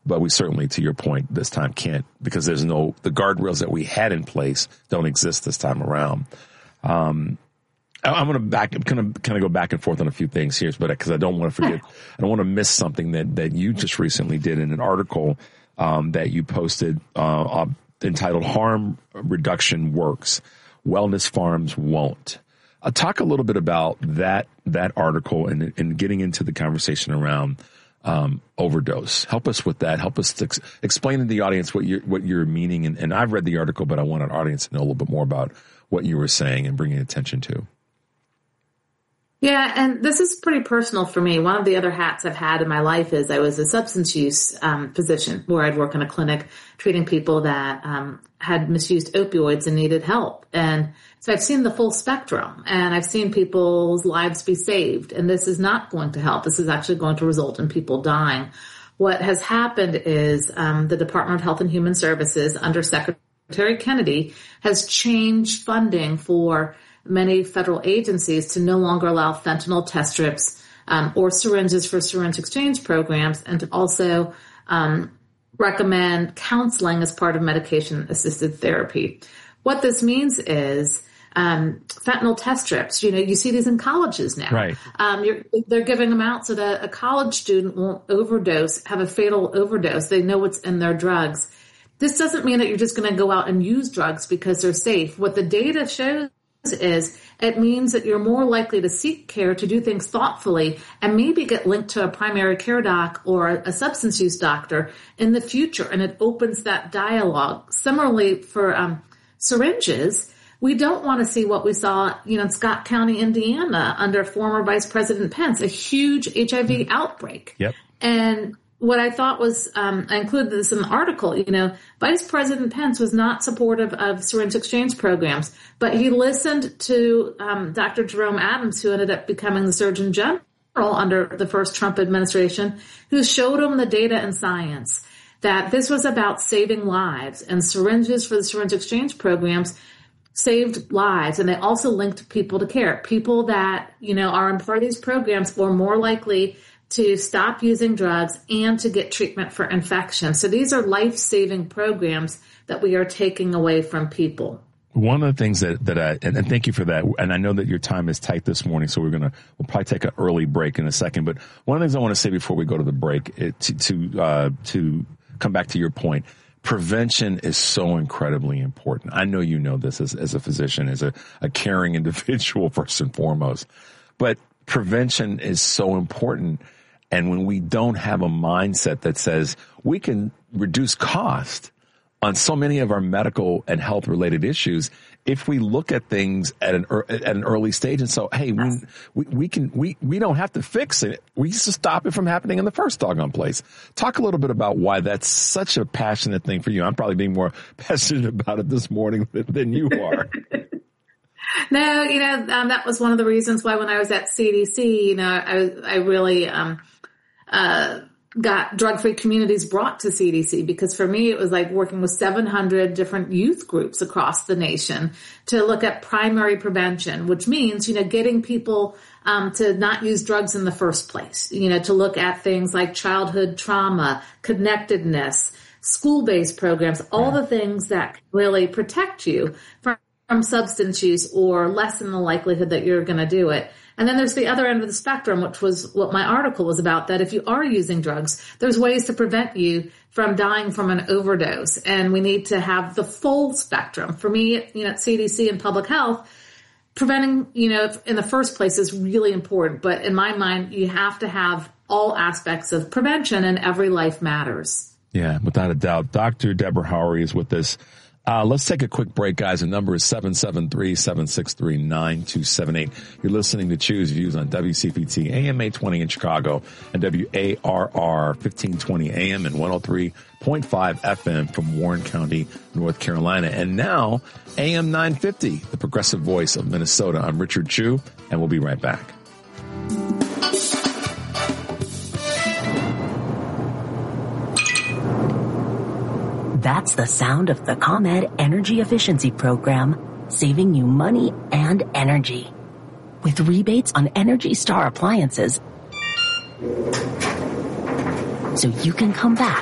But we certainly, to your point, this time can't, because the guardrails that we had in place don't exist this time around. I'm going to kind of go back and forth on a few things here, but because I don't want to forget, I don't want to miss something that you just recently did in an article that you posted entitled "Harm Reduction Works, Wellness Farms Won't." Talk a little bit about that article and getting into the conversation around overdose. Help us with that. Help us to explain to the audience what you're meaning. And I've read the article, but I want our audience to know a little bit more about what you were saying and bringing attention to. Yeah, and this is pretty personal for me. One of the other hats I've had in my life is I was a substance use physician where I'd work in a clinic treating people that had misused opioids and needed help. And so I've seen the full spectrum, and I've seen people's lives be saved. And this is not going to help. This is actually going to result in people dying. What has happened is the Department of Health and Human Services under Secretary Kennedy has changed funding for many federal agencies to no longer allow fentanyl test strips or syringes for syringe exchange programs, and to also recommend counseling as part of medication-assisted therapy. What this means is fentanyl test strips. You see these in colleges now. Right. They're giving them out so that a college student won't have a fatal overdose. They know what's in their drugs. This doesn't mean that you're just going to go out and use drugs because they're safe. What the data shows is it means that you're more likely to seek care, to do things thoughtfully, and maybe get linked to a primary care doc or a substance use doctor in the future. And it opens that dialogue. Similarly, for syringes, we don't want to see what we saw, in Scott County, Indiana, under former Vice President Pence, a huge HIV outbreak. Yep. And what I thought was, I included this in the article, Vice President Pence was not supportive of syringe exchange programs, but he listened to Dr. Jerome Adams, who ended up becoming the Surgeon General under the first Trump administration, who showed him the data and science that this was about saving lives, and syringes for the syringe exchange programs saved lives. And they also linked people to care. People that, are in part of these programs were more likely to stop using drugs and to get treatment for infection. So these are life-saving programs that we are taking away from people. One of the things and thank you for that. And I know that your time is tight this morning, so we'll probably take an early break in a second. But one of the things I want to say before we go to the break, to come back to your point, prevention is so incredibly important. I know you know this as a physician, as a caring individual first and foremost, but prevention is so important. And when we don't have a mindset that says we can reduce cost on so many of our medical and health related issues, if we look at things at an early stage and so, hey, we don't have to fix it. We used to stop it from happening in the first doggone place. Talk a little bit about why that's such a passionate thing for you. I'm probably being more passionate about it this morning than you are. No, that was one of the reasons why when I was at CDC, I really got drug-free communities brought to CDC, because for me, it was like working with 700 different youth groups across the nation to look at primary prevention, which means, getting people to not use drugs in the first place, to look at things like childhood trauma, connectedness, school-based programs, all the things that really protect you from substance use or lessen the likelihood that you're going to do it. And then there's the other end of the spectrum, which was what my article was about, that if you are using drugs, there's ways to prevent you from dying from an overdose. And we need to have the full spectrum. For me, at CDC and public health, preventing, in the first place is really important. But in my mind, you have to have all aspects of prevention, and every life matters. Yeah, without a doubt. Dr. Deborah Howery is with us. Let's take a quick break, guys. The number is 773-763-9278. You're listening to Choose Views on WCPT AM 820 in Chicago and WARR 1520 AM and 103.5 FM from Warren County, North Carolina. And now AM 950, the progressive voice of Minnesota. I'm Richard Chu, and we'll be right back. That's the sound of the ComEd Energy Efficiency Program, saving you money and energy. With rebates on Energy Star appliances, so you can come back